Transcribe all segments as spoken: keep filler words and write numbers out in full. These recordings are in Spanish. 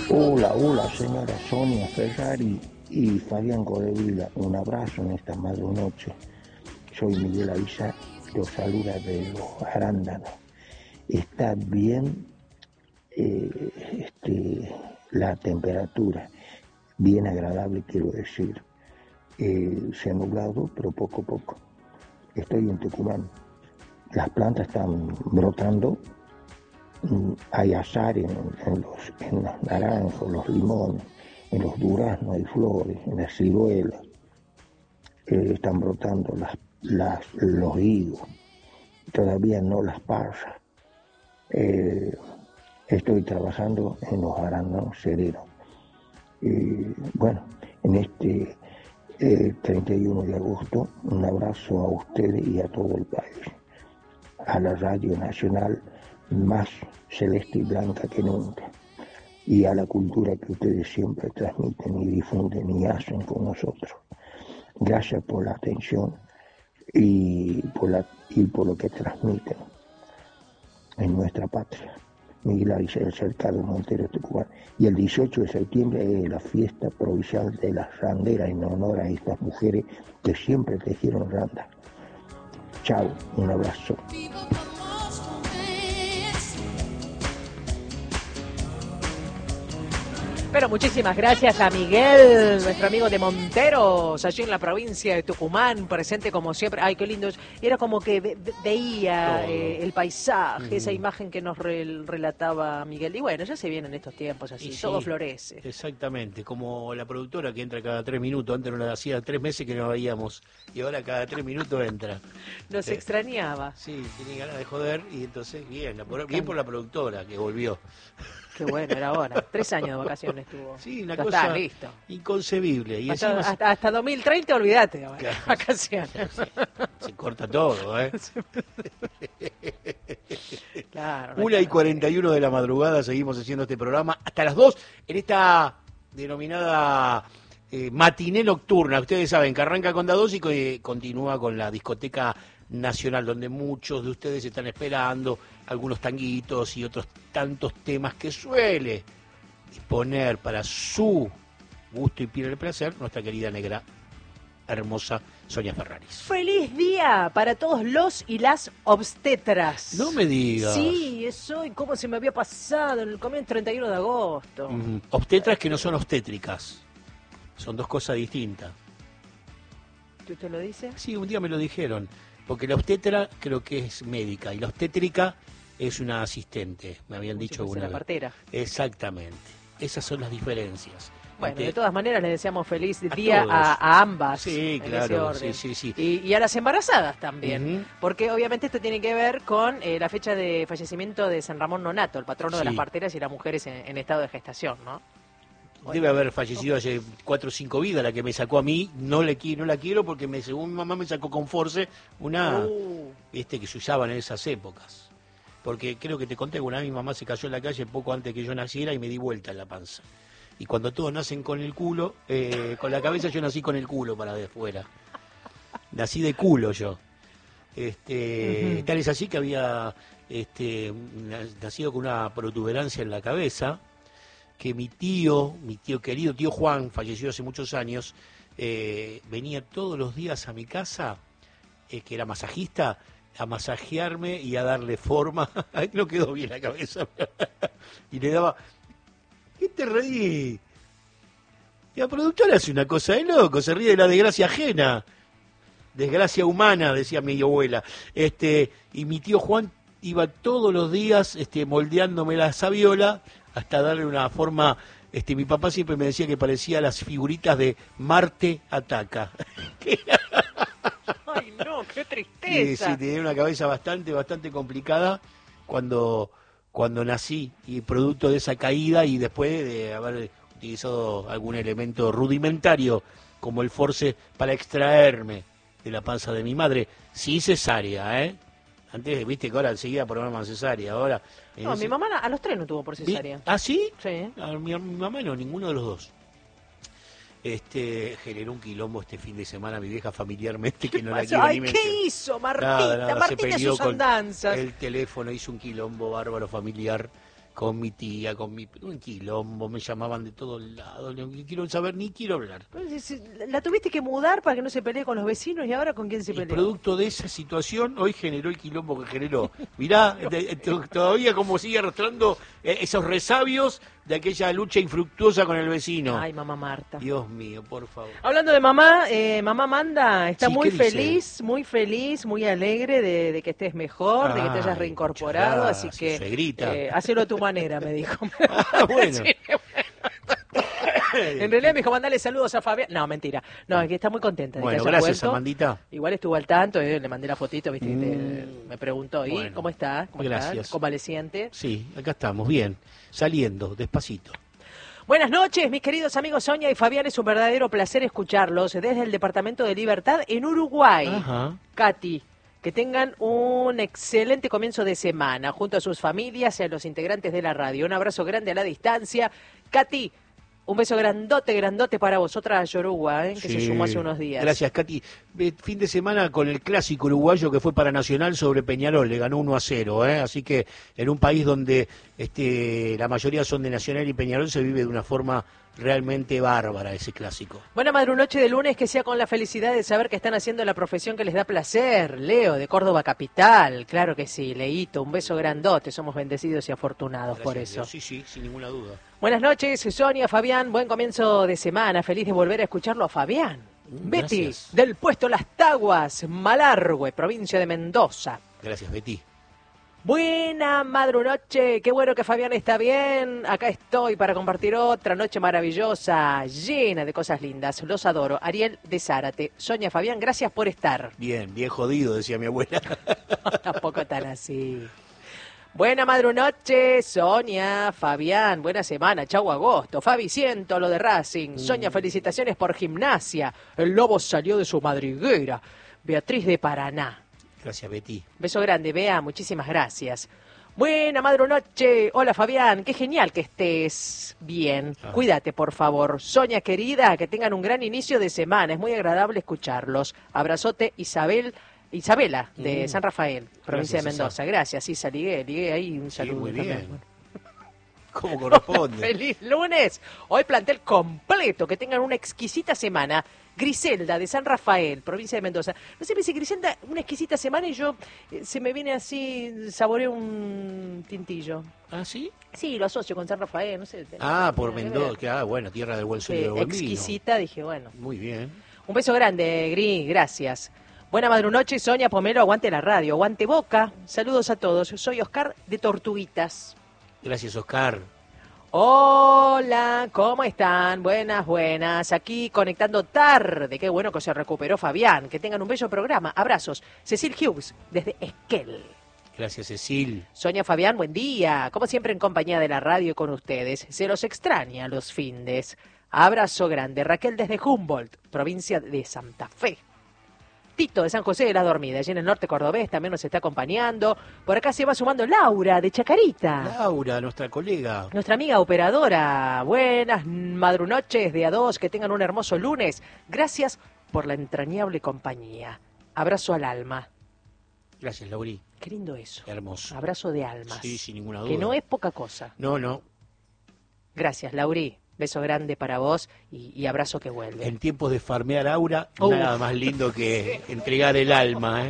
Hola, hola, señora Sonia Ferrari y Fabián Codevila. Un abrazo en esta madre noche. Soy Miguel Avisa, los saluda de los arándanos. Está bien eh, este, la temperatura, bien agradable quiero decir. Eh, se ha nublado, pero poco a poco. Estoy en Tucumán. Las plantas están brotando. Hay azar en, en, los, en los naranjos, los limones, en los duraznos hay flores, en las ciruelas, eh, están brotando las, las, los higos, todavía no las pasas. Eh, estoy trabajando en los arándanos serenos. Eh, bueno, en este eh, treinta y uno de agosto, un abrazo a ustedes y a todo el país, a la Radio Nacional más celeste y blanca que nunca, y a la cultura que ustedes siempre transmiten y difunden y hacen con nosotros. Gracias por la atención y por, la, y por lo que transmiten en nuestra patria. Miguel Avisa, el Cercado Montero, Tucumán. Y el dieciocho de septiembre es la fiesta provincial de las randeras en honor a estas mujeres que siempre tejieron randas. Chao, un abrazo. Pero muchísimas gracias a Miguel, nuestro amigo de Monteros, allí en la provincia de Tucumán, presente como siempre. Ay, qué lindo. Era como que ve, veía eh, el paisaje, mm. esa imagen que nos re, relataba Miguel. Y bueno, ya se vienen estos tiempos así, sí, todo florece. Exactamente, como la productora que entra cada tres minutos. Antes no la hacía tres meses que no la veíamos y ahora cada tres minutos entra. Nos eh, extrañaba. Sí, tiene ganas de joder y entonces bien, por, bien por la productora que volvió. Qué bueno, era hora. Tres años de vacaciones tuvo. Sí, una ya cosa está, listo. Inconcebible. Y hasta, encima hasta, hasta dos mil treinta, olvídate. Claro, vacaciones. Se, se corta todo, ¿eh? Claro. Una y cuarenta y uno de la madrugada seguimos haciendo este programa hasta las dos en esta denominada eh, matiné nocturna. Ustedes saben que arranca con Dados y que continúa con la discoteca nacional, donde muchos de ustedes están esperando algunos tanguitos y otros tantos temas que suele disponer para su gusto y piel el placer nuestra querida negra hermosa Sonia Ferraris. ¡Feliz día para todos los y las obstetras! No me digas. Sí, es hoy, ¿cómo se me había pasado? En el comienzo treinta y uno de agosto. Mm, obstetras que no son obstétricas. Son dos cosas distintas. ¿Tú te lo dices? Sí, un día me lo dijeron. Porque la obstetra creo que es médica y la obstétrica es una asistente, me habían Como dicho si una vez. Partera. Exactamente. Esas son las diferencias. Bueno, Entre... de todas maneras les deseamos feliz día a, a, a ambas. Sí, claro, sí, sí, sí. Y, y a las embarazadas también, uh-huh. porque obviamente esto tiene que ver con eh, la fecha de fallecimiento de San Ramón Nonato, el patrono sí. de las parteras y las mujeres en, en estado de gestación, ¿no? Debe haber fallecido hace cuatro o cinco vidas la que me sacó a mí. No le no la quiero porque me, según mi mamá me sacó con force una uh. este que se usaban en esas épocas. Porque creo que te conté que una vez mi mamá se cayó en la calle poco antes que yo naciera y me di vuelta en la panza. Y cuando todos nacen con el culo, eh, con la cabeza, yo nací con el culo para de afuera. Nací de culo yo. Este, uh-huh. Tal es así que había este, nacido con una protuberancia en la cabeza, que mi tío, mi tío querido, tío Juan, falleció hace muchos años, eh, venía todos los días a mi casa, eh, que era masajista, a masajearme y a darle forma. No quedó bien la cabeza. Y le daba, ¿qué te reí? Y la productora hace una cosa de loco, se ríe de la desgracia ajena. Desgracia humana, decía mi abuela. Este, y mi tío Juan iba todos los días este, moldeándome la sabiola hasta darle una forma. Este, mi papá siempre me decía que parecía las figuritas de Marte Ataca. Ay, no, qué tristeza. Sí, sí, tenía una cabeza bastante, bastante complicada cuando, cuando nací, y producto de esa caída y después de haber utilizado algún elemento rudimentario como el force para extraerme de la panza de mi madre, sí cesárea, ¿eh? Antes, viste que ahora enseguida programan cesárea, ahora... No, ese... mi mamá a los tres no tuvo por cesárea. ¿Ah, sí? Sí. A mi, a mi mamá no, ninguno de los dos. Este, generó un quilombo este fin de semana mi vieja familiarmente que no la quiero Ay, ni ¿qué me... hizo Martita? Nada, nada, Martita y sus andanzas. El teléfono hizo un quilombo bárbaro familiar con mi tía, con mi... Un quilombo, me llamaban de todos lados, no quiero saber ni quiero hablar. La tuviste que mudar para que no se pelee con los vecinos y ahora ¿con quién se Y pelea? producto de esa situación, hoy generó el quilombo que generó. Mirá, de, de, todavía como sigue arrastrando eh, esos resabios de aquella lucha infructuosa con el vecino. Ay, mamá Marta. Dios mío, por favor. Hablando de mamá, eh, mamá Amanda está Sí, muy ¿qué dice? feliz, muy feliz, muy alegre de, de que estés mejor, de que te hayas Ay, reincorporado, muchas así gracias, que suegrita. eh, hacelo a tu manera, me dijo. Ah, bueno. Sí, en realidad me dijo, mandale saludos a Fabián. No, mentira. No, es que está muy contenta de Bueno, que hayas gracias, vuelto. Amandita. Igual estuvo al tanto, eh, le mandé la fotito, viste, que te- Mm. me preguntó, ¿y Bueno, cómo estás? ¿Cómo gracias. estás? ¿Convaleciente? Sí, acá estamos, bien, saliendo, despacito. Buenas noches, mis queridos amigos Sonia y Fabián. Es un verdadero placer escucharlos desde el Departamento de Libertad en Uruguay. Ajá. Katy, que tengan un excelente comienzo de semana junto a sus familias y a los integrantes de la radio. Un abrazo grande a la distancia. Katy, un beso grandote, grandote para vosotras, Yoruba, ¿eh? que se Sí. sumó hace unos días. Gracias, Katy. Eh, Fin de semana con el clásico uruguayo que fue para Nacional sobre Peñarol, le ganó uno a cero, ¿eh? Así que en un país donde este, la mayoría son de Nacional y Peñarol se vive de una forma realmente bárbara ese clásico. Buena madrunoche de lunes, que sea con la felicidad de saber que están haciendo la profesión que les da placer. Leo, de Córdoba Capital, claro que sí. Leito, un beso grandote, somos bendecidos y afortunados Gracias, por Leo. eso. Sí, sí, sin ninguna duda. Buenas noches, Sonia, Fabián, buen comienzo de semana, feliz de volver a escucharlo a Fabián. Mm, Betty, gracias. del puesto Las Taguas, Malargüe, provincia de Mendoza. Gracias, Betty. Buena madrunoche, qué bueno que Fabián está bien. Acá estoy para compartir otra noche maravillosa, llena de cosas lindas. Los adoro. Ariel de Zárate. Sonia, Fabián, gracias por estar. Bien, bien jodido, decía mi abuela. Tampoco tan así. Buena madrunoche, Sonia, Fabián, buena semana, chau agosto. Fabi, siento lo de Racing. Sonia, felicitaciones por Gimnasia. El lobo salió de su madriguera. Beatriz de Paraná. Gracias, Betty. Beso grande, Bea, muchísimas gracias. Buena madrunoche. Hola, Fabián, qué genial que estés bien. Ah. Cuídate, por favor. Sonia, querida, que tengan un gran inicio de semana. Es muy agradable escucharlos. Abrazote, Isabel... Isabela, de Mm. San Rafael, provincia Gracias, de Mendoza. Gracias, Isa, ligué, ligué ahí un Sí, saludo. muy también. bien. ¿Cómo corresponde? Feliz lunes. Hoy plantel completo. Que tengan una exquisita semana. Griselda, de San Rafael, provincia de Mendoza. No sé, me dice Griselda, una exquisita semana y yo eh, se me viene así, saboreo un tintillo. ¿Ah, sí? Sí, lo asocio con San Rafael, no sé. Ah, por tiene que ver. Mendoza. que- Ah, bueno, tierra del buen sol y Sí, del buen vino. exquisita, dije, bueno. Muy bien. Un beso grande, Gris, gracias. Buena madrunoche, Sonia Pomelo, aguante la radio, aguante Boca. Saludos a todos. Soy Oscar de Tortuguitas. Gracias, Oscar. Hola, ¿cómo están? Buenas, buenas. Aquí conectando tarde. Qué bueno que se recuperó Fabián. Que tengan un bello programa. Abrazos. Cecil Hughes, desde Esquel. Gracias, Cecil. Sonia, Fabián, buen día. Como siempre en compañía de la radio con ustedes. Se los extraña los findes. Abrazo grande. Raquel desde Humboldt, provincia de Santa Fe. Tito de San José de la Dormida, allí en el norte cordobés, también nos está acompañando. Por acá se va sumando Laura de Chacarita. Laura, nuestra colega. Nuestra amiga operadora. Buenas madrunoches de a dos, que tengan un hermoso lunes. Gracias por la entrañable compañía. Abrazo al alma. Gracias, Lauri. Qué lindo eso. Hermoso. Abrazo de almas. Sí, sin ninguna duda. Que no es poca cosa. No, no. Gracias, Lauri. Beso grande para vos y, y abrazo que vuelve. En tiempos de farmear aura, Uf. nada más lindo que entregar el alma, ¿eh?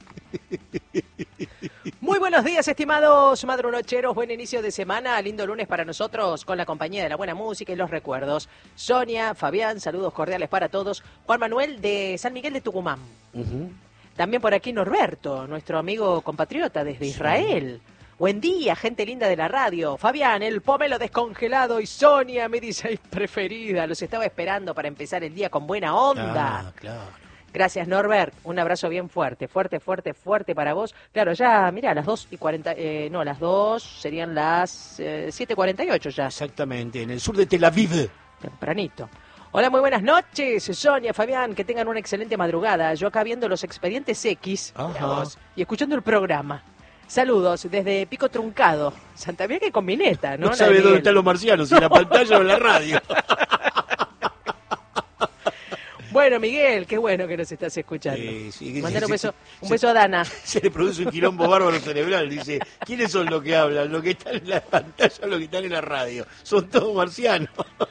Muy buenos días, estimados madrunocheros. Buen inicio de semana. Lindo lunes para nosotros con la compañía de la buena música y los recuerdos. Sonia, Fabián, saludos cordiales para todos. Juan Manuel de San Miguel de Tucumán. Ujú. También por aquí Norberto, nuestro amigo compatriota desde Israel. Buen día, gente linda de la radio. Fabián, el pomelo descongelado y Sonia, mi dice preferida. Los estaba esperando para empezar el día con buena onda. Ah, claro. Gracias, Norbert. Un abrazo bien fuerte, fuerte, fuerte, fuerte para vos. Claro, ya, mira, las dos y cuarenta, eh, no, las dos serían las eh, siete y cuarenta y ocho ya. Exactamente, en el sur de Tel Aviv. Tempranito. Hola, muy buenas noches, Sonia, Fabián, que tengan una excelente madrugada. Yo acá viendo los expedientes X Ajá. mirá vos, y escuchando el programa. Saludos desde Pico Truncado. Santa Mía que combineta, ¿no? No La sabe de dónde Miguel. están los marcianos, si en la pantalla o en la radio. Bueno, Miguel, qué bueno que nos estás escuchando. Eh, sí, Mandale un se- beso, un se- beso a Dana. Se le produce un quilombo bárbaro cerebral. Dice, ¿quiénes son los que hablan? ¿Los que están en la pantalla o los que están en la radio? Son todos marcianos.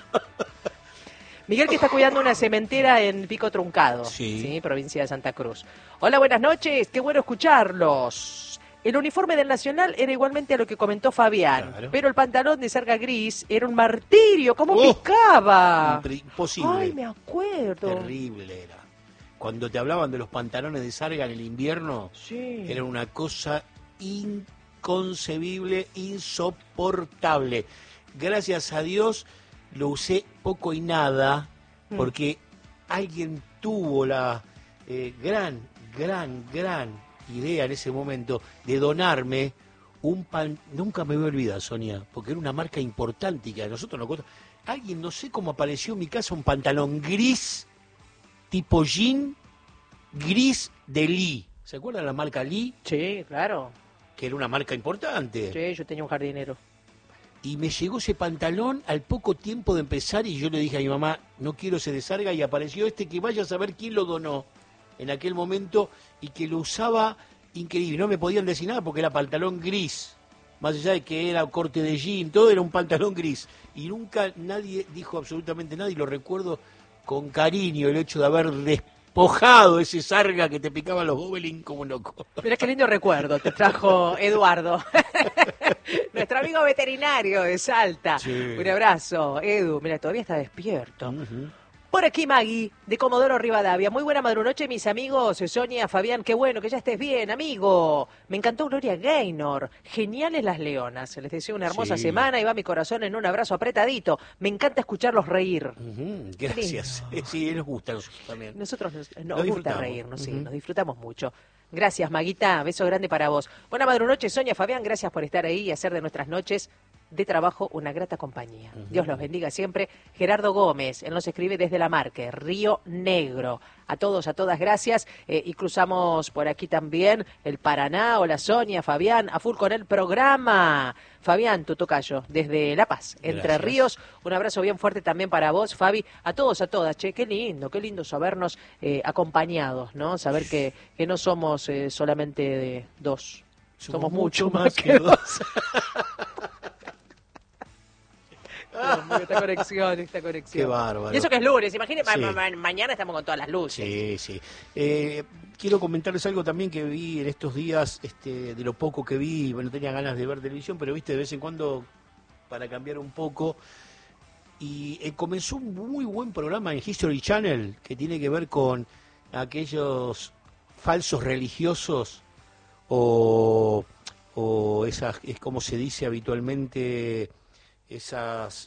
Miguel que está cuidando una cementera en Pico Truncado, Sí. sí, provincia de Santa Cruz. Hola, buenas noches, qué bueno escucharlos. El uniforme del Nacional era igualmente a lo que comentó Fabián, Claro. pero el pantalón de sarga gris era un martirio, ¿cómo Oh, picaba? Impre- Imposible. Ay, me acuerdo. Terrible era. Cuando te hablaban de los pantalones de sarga en el invierno, Sí. era una cosa inconcebible, insoportable. Gracias a Dios lo usé poco y nada, porque alguien tuvo la eh, gran, gran, gran idea en ese momento de donarme un pan. Nunca me voy a olvidar, Sonia, porque era una marca importante y que a nosotros nos costó. Alguien, no sé cómo apareció en mi casa, un pantalón gris, tipo jean, gris de Lee. ¿Se acuerdan de la marca Lee? Sí, claro. Que era una marca importante. Sí, yo tenía un jardinero. Y me llegó ese pantalón al poco tiempo de empezar y yo le dije a mi mamá, no quiero ese de sarga, y apareció este que vaya a saber quién lo donó en aquel momento y que lo usaba increíble. No me podían decir nada porque era pantalón gris, más allá de que era corte de jean, todo era un pantalón gris. Y nunca nadie dijo absolutamente nada y lo recuerdo con cariño el hecho de haber despojado ese sarga que te picaba los gobelins como loco. Mirá qué lindo recuerdo te trajo Eduardo, nuestro amigo veterinario de Salta. Sí. Un abrazo, Edu. Mira, todavía está despierto. Ujú. Por aquí Maggie, de Comodoro Rivadavia. Muy buena madrunoche, mis amigos. Sonia, Fabián, qué bueno que ya estés bien, amigo. Me encantó Gloria Gaynor. Geniales las leonas. Les deseo una hermosa Sí. semana y va mi corazón en un abrazo apretadito. Me encanta escucharlos reír. Ujú, gracias. lindo. Sí, nos gusta a nosotros también. Nosotros nos, nos Lo gusta disfrutamos. reírnos, sí, Ujú. nos disfrutamos mucho. Gracias, Maguita. Beso grande para vos. Buena madrunoche, Sonia, Fabián. Gracias por estar ahí y hacer de nuestras noches de trabajo una grata compañía. Ujú. Dios los bendiga siempre. Gerardo Gómez, él nos escribe desde La Marque, Río Negro. A todos, a todas, gracias. Eh, y cruzamos por aquí también el Paraná. Hola, Sonia, Fabián, a full con el programa. Fabián, tu tocayo, desde La Paz, Entre Gracias. Ríos. Un abrazo bien fuerte también para vos, Fabi. A todos, a todas. Che, qué lindo, qué lindo sabernos eh, acompañados, ¿no? Saber que, que no somos eh, solamente de dos. Somos, mucho más que dos. Dios mío, esta conexión, esta conexión. Qué bárbaro. Y eso que es lunes, imagínate, Sí. ma- ma- mañana estamos con todas las luces. Sí, sí. Eh, quiero comentarles algo también que vi en estos días, este, de lo poco que vi, bueno, tenía ganas de ver televisión, pero viste, de vez en cuando, para cambiar un poco, y eh, comenzó un muy buen programa en History Channel, que tiene que ver con aquellos falsos religiosos, o, o esas, es como se dice habitualmente, esas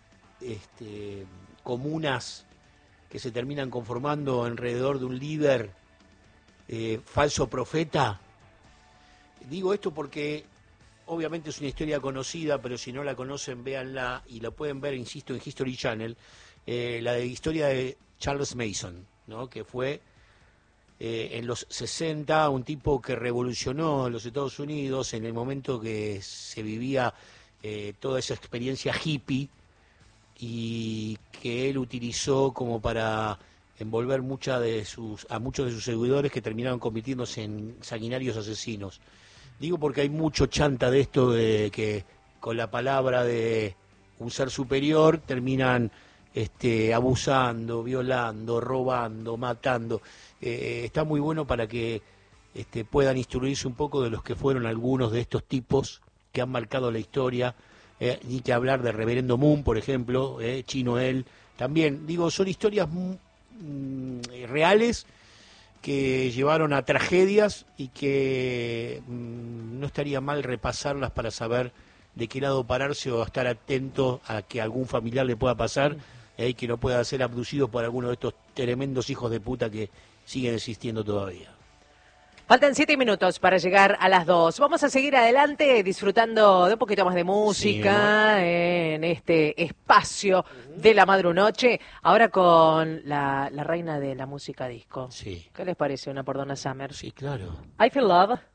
este, comunas que se terminan conformando alrededor de un líder eh, falso profeta. Digo esto porque obviamente es una historia conocida, pero si no la conocen, véanla y la pueden ver, insisto, en History Channel, eh, la de historia de Charles Mason, ¿no? Que fue eh, en los sesenta un tipo que revolucionó los Estados Unidos en el momento que se vivía eh, toda esa experiencia hippie y que él utilizó como para envolver mucha de sus, a muchos de sus seguidores que terminaron convirtiéndose en sanguinarios asesinos. Digo porque hay mucho chanta de esto de que con la palabra de un ser superior terminan este, abusando, violando, robando, matando. Eh, está muy bueno para que este, puedan instruirse un poco de los que fueron algunos de estos tipos que han marcado la historia. Eh, ni que hablar de Reverendo Moon, por ejemplo, eh, Chino él, también, digo, son historias mm, reales que llevaron a tragedias y que mm, no estaría mal repasarlas para saber de qué lado pararse o estar atento a que algún familiar le pueda pasar eh, y que no pueda ser abducido por alguno de estos tremendos hijos de puta que siguen existiendo todavía. Faltan siete minutos para llegar a las dos. Vamos a seguir adelante disfrutando de un poquito más de música Sí, en este espacio de la madrunoche. Ahora con la, la reina de la música disco. Sí, ¿Qué les parece una por Donna Summer? sí, claro. I Feel Love.